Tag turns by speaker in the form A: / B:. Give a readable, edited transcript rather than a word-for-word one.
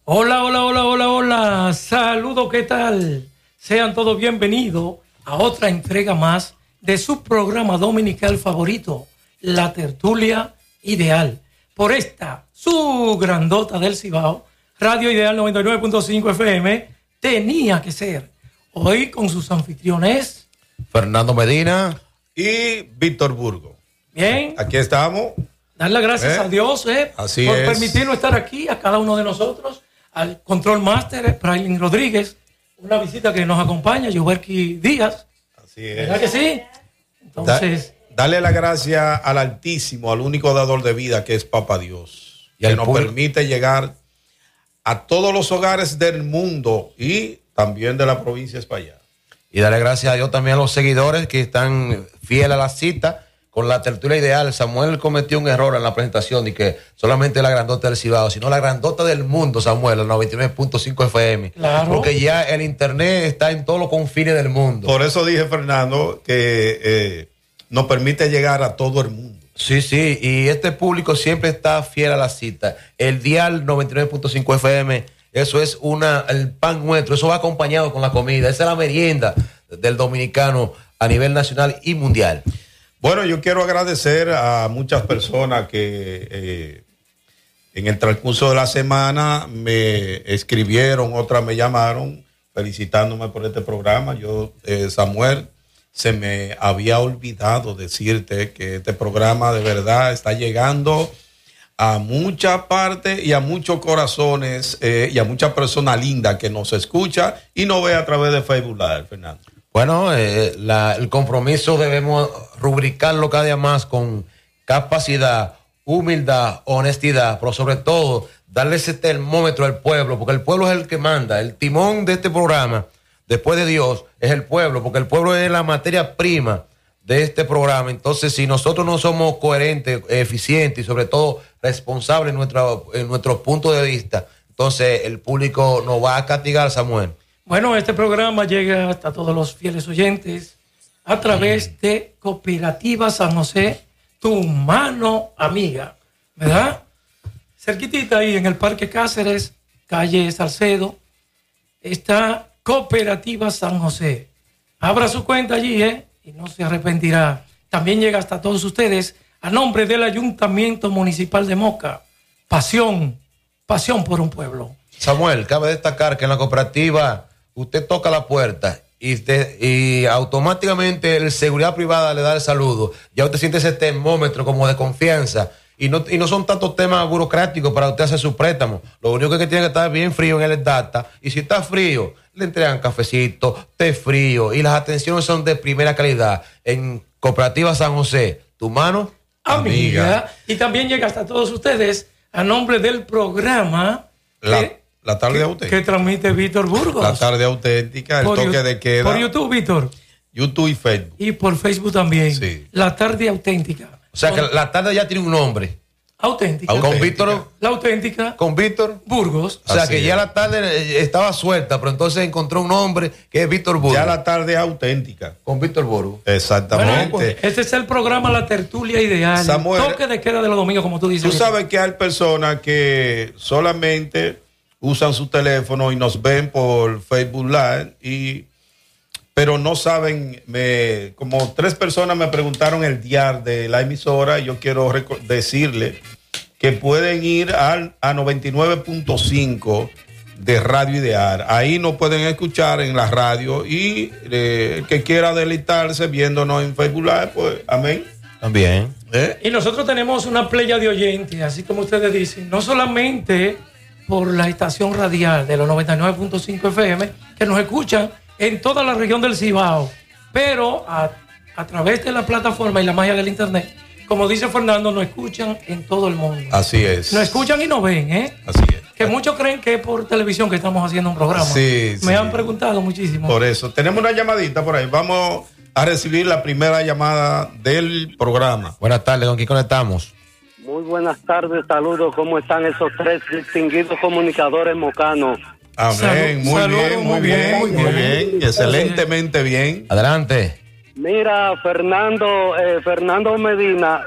A: Hola, hola, hola, hola, hola. Saludos, ¿qué tal? Sean todos bienvenidos a otra entrega más de su programa dominical favorito, La Tertulia Ideal. Por esta, su grandota del Cibao, Radio Ideal 99.5 FM, tenía que ser. Hoy con sus anfitriones,
B: Fernando Medina
C: y Víctor Burgo.
A: Bien.
C: Aquí estamos.
A: Darle gracias a Dios
C: Así
A: por
C: es.
A: permitirnos estar aquí, a cada uno de nosotros, al Control Master, Prailin Rodríguez, una visita que nos acompaña, Yuberki Díaz.
C: Así es.
A: ¿Verdad que sí? Entonces,
C: dale la gracia al Altísimo, al único dador de vida que es Papá Dios,
B: Y al
C: que nos
B: público.
C: permite llegar a todos los hogares del mundo y también de la provincia de España.
B: y darle gracias a Dios también a los seguidores que están fieles a la cita con La Tertulia Ideal. Samuel cometió un error en la presentación y que solamente la grandota del Cibao, sino la grandota del mundo, Samuel, el 99.5 FM.
A: Claro.
B: Porque ya el internet está en todos los confines del mundo.
C: Por eso dije, Fernando, que nos permite llegar a todo el mundo.
B: Sí, sí, y este público siempre está fiel a la cita. El dial 99.5 FM, eso es el pan nuestro, eso va acompañado con la comida, esa es la merienda del dominicano a nivel nacional y mundial.
C: Bueno, yo quiero agradecer a muchas personas que en el transcurso de la semana me escribieron, otras me llamaron felicitándome por este programa. Yo, Samuel, se me había olvidado decirte que este programa de verdad está llegando a muchas partes y a muchos corazones y a muchas personas lindas que nos escucha y nos ve a través de Facebook Live, Fernando.
B: Bueno, el compromiso debemos rubricarlo cada día más con capacidad, humildad, honestidad, pero sobre todo darle ese termómetro al pueblo, porque el pueblo es el que manda. El timón de este programa, después de Dios, es el pueblo, porque el pueblo es la materia prima de este programa. Entonces, si nosotros no somos coherentes, eficientes y sobre todo responsables en nuestro punto de vista, entonces el público nos va a castigar, Samuel.
A: bueno, este programa llega hasta todos los fieles oyentes a través de Cooperativa San José, tu mano amiga, ¿verdad? Cerquitita ahí en el Parque Cáceres, calle Salcedo, está Cooperativa San José. Abra su cuenta allí, y no se arrepentirá. También llega hasta todos ustedes a nombre del Ayuntamiento Municipal de Moca. Pasión por un pueblo.
B: Samuel, cabe destacar que en la cooperativa usted toca la puerta y automáticamente el seguridad privada le da el saludo. Ya usted siente ese termómetro como de confianza y no son tantos temas burocráticos para usted hacer su préstamo. Lo único que tiene que estar bien frío en el data, y si está frío, le entregan cafecito, té frío y las atenciones son de primera calidad. En Cooperativa San José, tu mano
A: amiga. Y también llega hasta todos ustedes a nombre del programa
C: La tarde auténtica.
A: que transmite Víctor Burgos.
C: La tarde auténtica, el toque de queda.
A: Por YouTube, Víctor.
C: YouTube y Facebook.
A: Y por Facebook también.
C: Sí.
A: La tarde auténtica.
B: O sea que la tarde ya tiene un nombre.
A: Auténtica.
B: Con Víctor.
A: La auténtica.
B: Con Víctor
A: Burgos.
B: O sea
C: Así
B: que ya
C: es.
B: la tarde estaba suelta, pero entonces encontró un hombre que es Víctor Burgos.
C: Ya la tarde auténtica.
B: Con Víctor Burgos.
C: Exactamente.
A: Bueno, este es el programa La Tertulia Ideal.
C: Samuel,
A: Toque de queda de los domingos, como tú dices.
C: Tú sabes que hay personas que solamente usan su teléfono y nos ven por Facebook Live, pero no saben, como 3 personas me preguntaron el dial de la emisora, y yo quiero decirle que pueden ir a 99.5 de Radio Ideal. Ahí nos pueden escuchar en la radio y el que quiera deleitarse viéndonos en Facebook Live, pues amén.
B: También.
A: Y nosotros tenemos una playa de oyentes, así como ustedes dicen, no solamente por la estación radial de los 99.5 FM, que nos escuchan en toda la región del Cibao, pero a través de la plataforma y la magia del internet, como dice Fernando, nos escuchan en todo el mundo.
C: Así es.
A: Nos escuchan y nos ven,
C: Así es.
A: Que muchos creen que es por televisión que estamos haciendo un programa.
C: Sí,
A: Me
C: sí.
A: han preguntado muchísimo.
C: Por eso. Tenemos una llamadita por ahí. Vamos a recibir la primera llamada del programa.
B: Buenas tardes, ¿con quién conectamos?
D: Muy buenas tardes, saludos. ¿Cómo están esos 3 distinguidos comunicadores mocanos?
C: Amén. Muy bien, muy bien, muy bien. Excelentemente bien.
B: Adelante.
D: Mira, Fernando Medina,